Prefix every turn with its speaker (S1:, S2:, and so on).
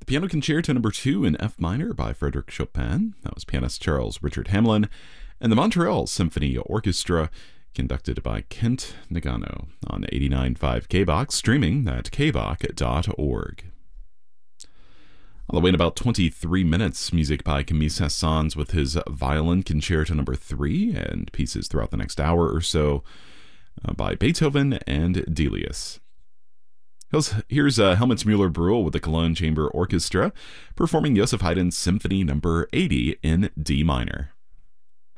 S1: Piano Concerto Number 2 in F minor by Frédéric Chopin. That was pianist Charles Richard Hamelin. And the Montreal Symphony Orchestra, conducted by Kent Nagano on 89.5 KBOX, streaming at kbok.org. On the way in about 23 minutes, music by Camille Saint-Saëns with his Violin Concerto Number 3, and pieces throughout the next hour or so by Beethoven and Delius. Here's Helmut Müller-Brühl with the Cologne Chamber Orchestra performing Joseph Haydn's Symphony Number 80 in D minor.